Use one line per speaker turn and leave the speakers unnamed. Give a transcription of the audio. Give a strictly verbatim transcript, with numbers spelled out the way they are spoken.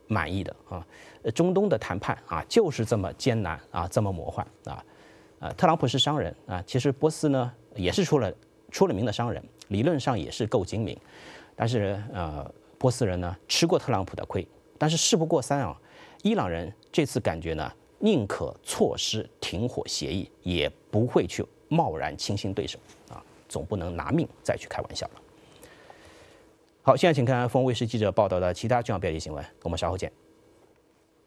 满意的啊。中东的谈判啊，就是这么艰难啊，这么魔幻啊。呃，特朗普是商人啊，其实波斯呢也是出了出了名的商人，理论上也是够精明，但是呃，波斯人呢吃过特朗普的亏，但是事不过三啊，伊朗人这次感觉呢，宁可错失停火协议，也不会去贸然轻信对手啊，总不能拿命再去开玩笑了。好，现在请看凤卫视记者报道的其他重要标题新闻，我们稍后见。